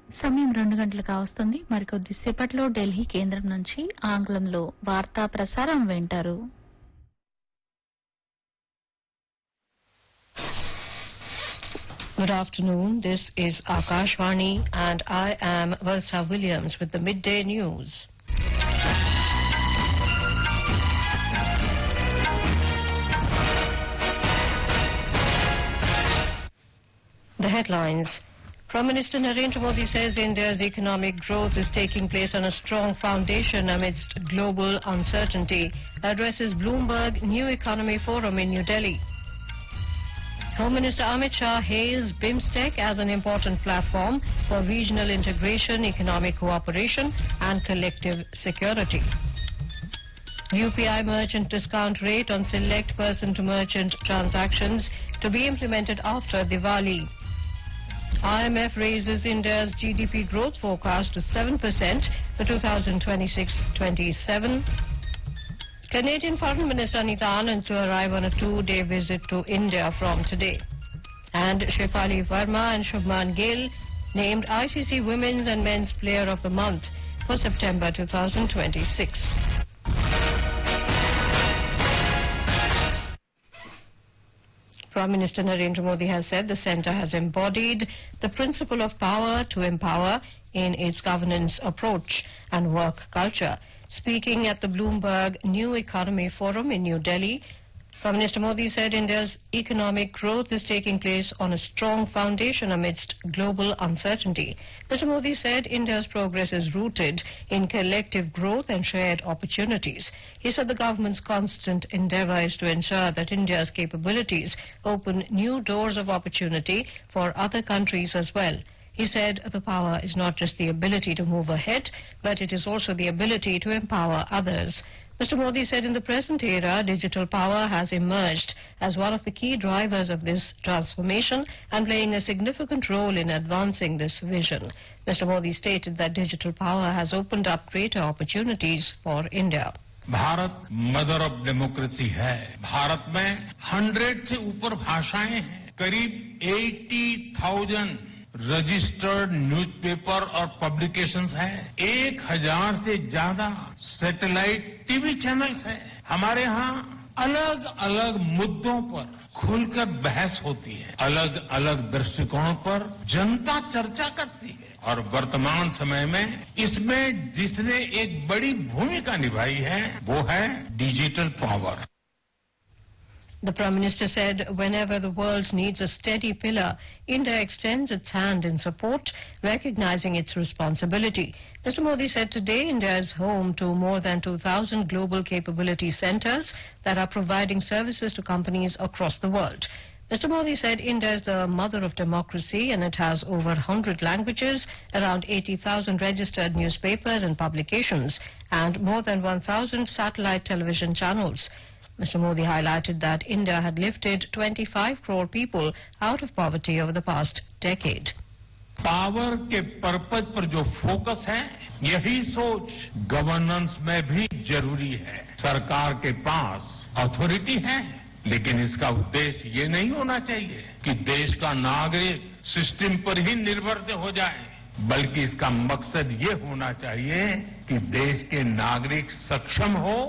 సమయం 2 గంటలు కావస్తుంది. మరికొద్దిసేపట్లో ఢిల్లీ కేంద్రం నుంచి ఆంగ్లంలో వార్తా ప్రసారం వింటారు. Good afternoon. This is Akashvani and I am Valsa Williams with the midday news. The headlines. Prime Minister Narendra Modi says India's economic growth is taking place on a strong foundation amidst global uncertainty. Addresses Bloomberg New Economy Forum in New Delhi. Home Minister Amit Shah hails BIMSTEC as an important platform for regional integration, economic cooperation and collective security. UPI merchant discount rate on select person-to-merchant transactions to be implemented after Diwali. IMF raises India's GDP growth forecast to 7% for 2026-27. Canadian Foreign Minister Anita Anand to arrive on a 2-day visit to India from today. And Shefali Verma and Shubman Gill named ICC Women's and Men's Player of the Month for September 2026. Prime Minister Narendra Modi has said the centre has embodied the principle of power to empower in its governance approach and work culture. Speaking at the Bloomberg New Economy Forum in New Delhi, Prime Minister Modi said India's economic growth is taking place on a strong foundation amidst global uncertainty. Mr. Modi said India's progress is rooted in collective growth and shared opportunities. He said the government's constant endeavour is to ensure that India's capabilities open new doors of opportunity for other countries as well. He said the power is not just the ability to move ahead, but it is also the ability to empower others. Mr. Modi said in the present era, digital power has emerged as one of the key drivers of this transformation and playing a significant role in advancing this vision. Mr. Modi stated that digital power has opened up greater opportunities for India. Bharat mother of democracy है. भारत में 100 से ऊपर भाषाएं हैं. करीब 80,000 registered newspaper और publications हैं. 1000 से ज्यादा सैटेलाइट टीवी चैनल्स हैं. हमारे यहाँ अलग अलग मुद्दों पर खुलकर बहस होती है. अलग अलग दृष्टिकोण पर जनता चर्चा करती है. और वर्तमान समय में इसमें जिसने एक बड़ी भूमिका निभाई है वो है digital power. The Prime Minister said whenever the world needs a steady pillar, India extends its hand in support, recognizing its responsibility. Mr. Modi said today India is home to more than 2,000 global capability centers that are providing services to companies across the world. Mr. Modi said India is the mother of democracy and it has over 100 languages, around 80,000 registered newspapers and publications, and more than 1,000 satellite television channels. Mr. Modi highlighted that India had lifted 25 crore people out of poverty over the past decade. Power के purpose पर जो focus है यही सोच governance में भी जरूरी है. सरकार के पास अथॉरिटी है लेकिन इसका उद्देश्य ये नहीं होना चाहिए कि देश का नागरिक सिस्टम पर ही निर्भर हो जाए, बल्कि इसका मकसद ये होना चाहिए कि देश के नागरिक सक्षम हो